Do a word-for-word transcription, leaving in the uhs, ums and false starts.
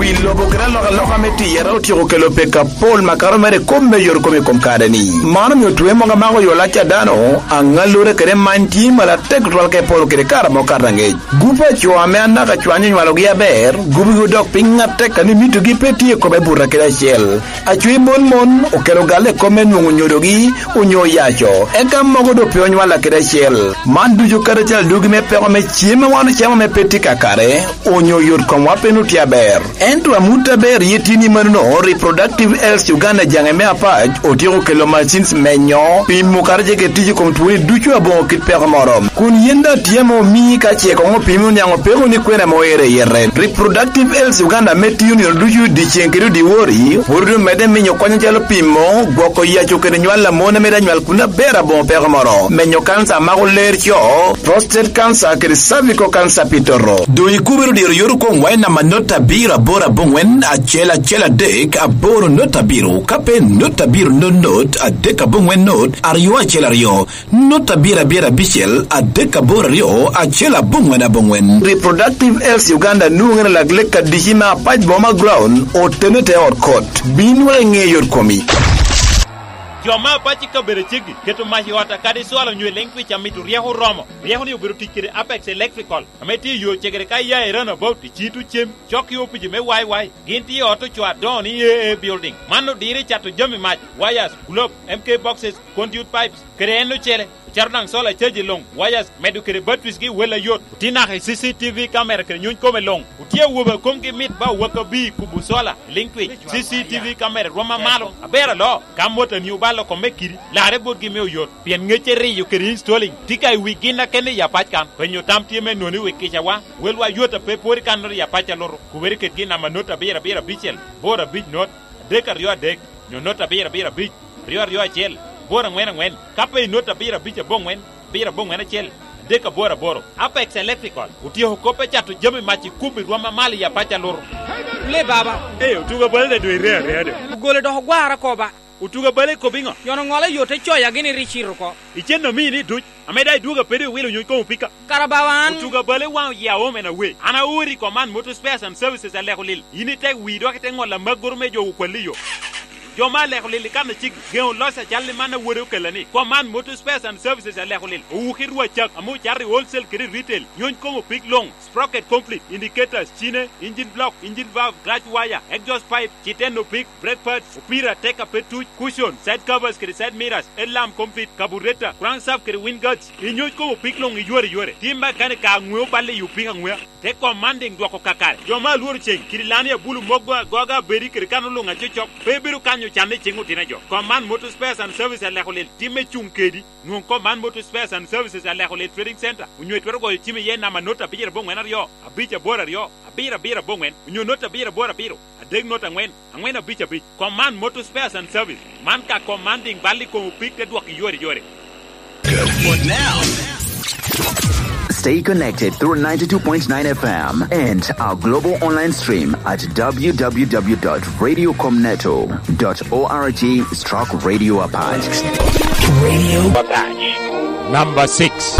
lobo kra loga loga meti yara otiro kelo peka Paul makaro mere komme yor komme kom kadani manam yo tuwe monga mago yo la dano angalure kere manti mala tek rol ke Paul kere kara mo karange gupa chwa me anaka chwanyi nwalo gi aber gubi go dok pinga tek ani mitu gi peti ko be burra kera shel achwi mon mon o kero gale komme nungu nyodogi unyo yacho eka mogo do pyo nwala kera shel mandu jo kare chal dugi me pe me chiema wana chiema me peti kakare unyo yor kom wapenu tia ber entu amuta ber yetini manuno reproductive health Uganda jange me apaj otiro kelo machines menyo pi mukarje ke tiji kom tuwe duchu abon kit per morom kun yenda tiemo mi ka che ko pi mu nyango pe ni kwena mo ere yere reproductive health Uganda meti union duchu di chenkeru di wori horu mede minyo kwanya jalo pimo goko ya chokene nywala mona meda nywal kuna bera bon per morom menyo cancer mago lercho prostate cancer ke cervical cancer pitoro do ikubero di yoru ko waina manota bira bora bongwen a chela chela dek a boro nota biro kape nota biro no not a deka bongwen not ariwa chela rio nota bira bira bichel a deka bora rio a chela bongwen a bongwen reproductive health Uganda nungena lagleka dijima paj boma ground o tenete or court binwe nge yor komi Joma pachi ka bere chigi keto mahi wata kadi swala nywe lengwi cha mitu riahu romo riahu ni ubiru tikiri Apex Electrical ameti yo chegere kai ya erana about chitu chem choki opi jime wai wai ginti auto chwa doni e building mano diri chatu jami mach wires globe M K boxes conduit pipes kreno chere charnang sola cheji long wires medu kere batwis gi wela yot tina C C T V camera kere nyun kome long utie wuba komgi mit ba waka bi kubu sola linkwi C C T V camera roma malo abera lo kamota ni ubalo ko mekiri la rebot gi mew yot pien ngechere yu kere installing tikai wigina kene ya pachkan penyo tamti me noni wekisha wa welwa yota pe pori kanor ya pacha loro kuberi ket gina manota bera bera bichel bora big not dekar yo dek nyonota bera bera big rior yo chel bora ngwen ngwen kape nota bira bicha bongwen bira bongwen chel deka bora boro Apex Electrical utio kope chatu jami machi kubi rwama mali ya pacha loro le baba eh utuga bale do ire ire gole do gwara ko ba utuga bale ko bingo yono ngole yote choya gini richiro ko ichendo mini duch ameda duga pede wilo nyuko pika karabawan utuga bale wa ya omena we ana uri command motor spares and services ale khulil ini tek wi do kete ngola magurme jo kwaliyo Joma le khulil kan chik geon losa challe mana woro kelani command motor spares and services ale khulil u khirwa chak amu charri wholesale kiri retail nyon ko pick long sprocket complete indicators chine engine block engine valve clutch wire exhaust pipe chiteno pick brake pads upira take a petu cushion side covers kiri side mirrors alarm complete carburetor crankshaft kiri wind guards inyon ko pick long yore yore timba kan ka ngwe balle yu pinga ngwe te commanding dwako kakare joma luor cheng kiri lani bulu mogwa goga beri kiri kanulu ngache chok bebiru kan chande chingu tinajo command motor spares and services ale khulil time chungkedi nu command motor spares and services ale khulil trading center unyo twero go time ye na manota bijira bongwen ariyo abicha bora riyo abira bira bongwen unyo nota bira bora biro adeg nota ngwen angwen abicha bich command motor spares and service man ka commanding bali ko pick te dwak yore yore good for now. Stay connected through ninety-two point nine F M and our global online stream at w w w dot radio comneto dot org stroke radio Apache. Radio Apache. Number six.